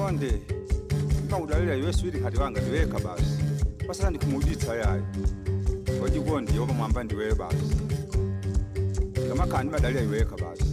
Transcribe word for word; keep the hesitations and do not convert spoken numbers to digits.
Wonde ngawudalela yeswidi kati wanga ndiweka basi pasaka ndikumuditsa yayo wajibonde yoba mwamba ndiwe basi ngamakhani badalela iweka basi